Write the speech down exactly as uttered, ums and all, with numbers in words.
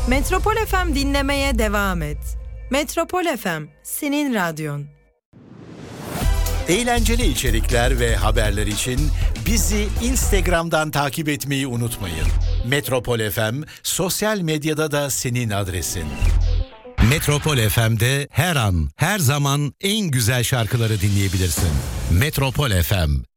Metropol F M dinlemeye devam et. Metropol F M, senin radyon. Eğlenceli içerikler ve haberler için bizi Instagram'dan takip etmeyi unutmayın. Metropol F M sosyal medyada da senin adresin. Metropol F M'de her an, her zaman en güzel şarkıları dinleyebilirsin. Metropol F M.